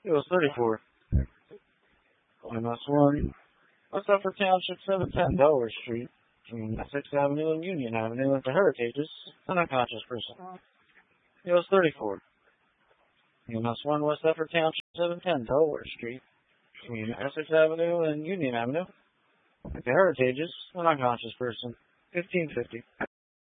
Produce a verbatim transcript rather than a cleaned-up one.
It was thirty-four. M S one, West Effort Township, seven ten Delaware Street, between sixth Avenue and Union Avenue, with the Heritages, an unconscious person. It was thirty-four. M S one, West Effort Township, seven ten Delaware Street, between Essex Avenue and Union Avenue, with the Heritages, an unconscious person. fifteen fifty.